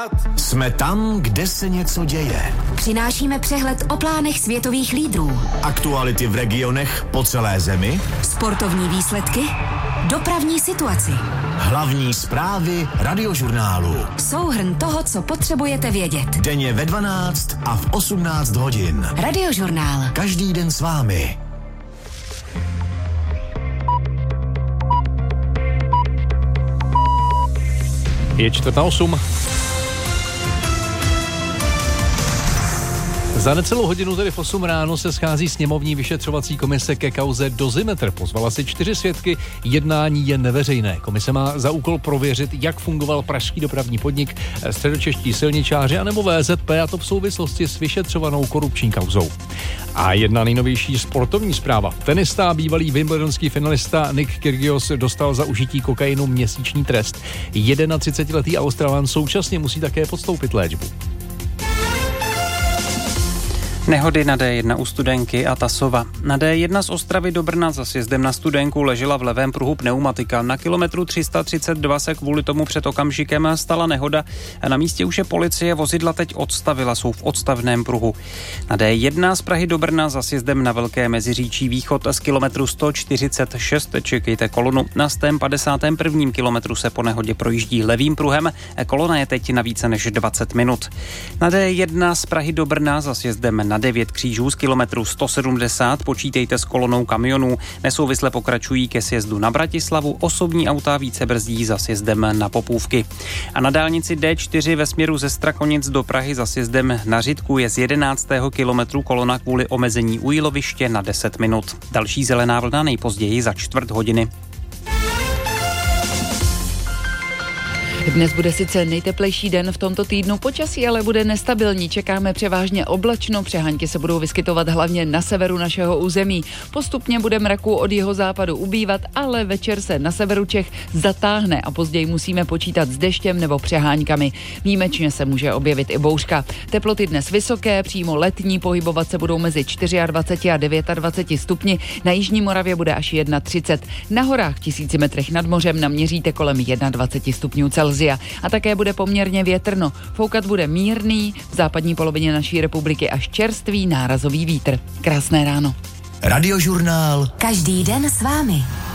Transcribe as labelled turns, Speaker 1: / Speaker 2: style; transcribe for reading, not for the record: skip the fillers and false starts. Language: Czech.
Speaker 1: Jsme tam, kde se něco děje.
Speaker 2: Přinášíme přehled o plánech světových lídrů.
Speaker 1: Aktuality v regionech po celé zemi.
Speaker 2: Sportovní výsledky. Dopravní situaci.
Speaker 1: Hlavní zprávy Radiožurnálu.
Speaker 2: Souhrn toho, co potřebujete vědět.
Speaker 1: Denně ve 12 a v 18 hodin.
Speaker 2: Radiožurnál.
Speaker 1: Každý den s vámi.
Speaker 3: Je 7:45. Za necelou hodinu, tedy v 8 ráno, se schází sněmovní vyšetřovací komise ke kauze Dozimetr. Pozvala si 4 svědky, jednání je neveřejné. Komise má za úkol prověřit, jak fungoval pražský dopravní podnik, středočeští silničáři anebo VZP, a to v souvislosti s vyšetřovanou korupční kauzou. A jedna nejnovější sportovní zpráva. Tenista a bývalý wimbledonský finalista Nick Kyrgios dostal za užití kokainu měsíční trest. 31letý Australan současně musí také podstoupit léčbu.
Speaker 4: Nehody na D1 u Studenky a Tasova. Na D1 z Ostravy do Brna za sjezdem na Studenku ležela v levém pruhu pneumatika. Na kilometru 332 se kvůli tomu před okamžikem stala nehoda. Na místě už je policie, vozidla teď odstavila, jsou v odstavném pruhu. Na D1 z Prahy do Brna za sjezdem na Velké Meziříčí východ z kilometru 146 čekejte kolonu. Na 151. kilometru se po nehodě projíždí levým pruhem. Kolona je teď na více než 20 minut. Na D1 z Prahy do Brna za sjezdem na 9 křížů z kilometru 170 počítejte s kolonou kamionů. Nesouvisle pokračují ke sjezdu na Bratislavu, osobní auta více brzdí za sjezdem na Popůvky. A na dálnici D4 ve směru ze Strakonic do Prahy za sjezdem na Řitku je z 11. kilometru kolona kvůli omezení u Jíloviště na 10 minut. Další zelená vlna nejpozději za 1/4 hodiny.
Speaker 5: Dnes bude sice nejteplejší den v tomto týdnu, počasí ale bude nestabilní. Čekáme převážně oblačno, přehánky se budou vyskytovat hlavně na severu našeho území. Postupně bude mraků od jihozápadu ubývat, ale večer se na severu Čech zatáhne a později musíme počítat s deštěm nebo přeháňkami. Výjimečně se může objevit i bouřka. Teploty dnes vysoké, přímo letní, pohybovat se budou mezi 24 a 29 stupni. Na jižní Moravě bude až 31. Na horách 1000 metrech nad mořem naměříte kolem 21 stupňů Celsia. A také bude poměrně větrno. Foukat bude mírný, v západní polovině naší republiky až čerstvý nárazový vítr. Krásné ráno.
Speaker 1: Radiožurnál.
Speaker 2: Každý den s vámi.